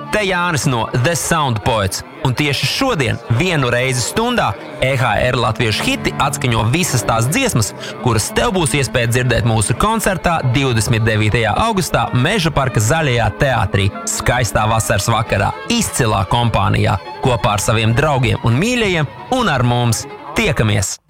Te Jānis no The Sound Poets, un tieši šodien vienu reizi stundā EHR latviešu hiti atskaņo visas tās dziesmas, kuras tev būs iespēja dzirdēt mūsu koncertā 29. augustā Meža parka Zaļajā teātrī, skaistā vasaras vakarā, izcilā kompānijā, kopā ar saviem draugiem un mīļajiem, un ar mums tiekamies!